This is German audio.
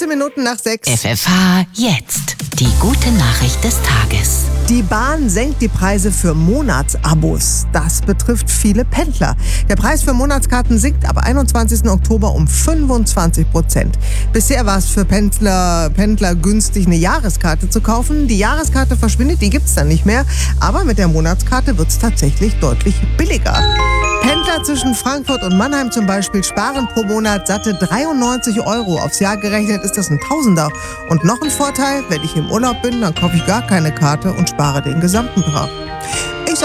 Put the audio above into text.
14 Minuten nach 6. FFH jetzt. Die gute Nachricht des Tages. Die Bahn senkt die Preise für Monatsabos. Das betrifft viele Pendler. Der Preis für Monatskarten sinkt ab 21. Oktober um 25%. Bisher war es für Pendler günstig, eine Jahreskarte zu kaufen. Die Jahreskarte verschwindet, die gibt's dann nicht mehr. Aber mit der Monatskarte wird's tatsächlich deutlich billiger. Pendler zwischen Frankfurt und Mannheim zum Beispiel sparen pro Monat satte 93 €. Aufs Jahr gerechnet ist das ein Tausender. Und noch ein Vorteil, wenn ich im Urlaub bin, dann kaufe ich gar keine Karte und spare den gesamten Betrag.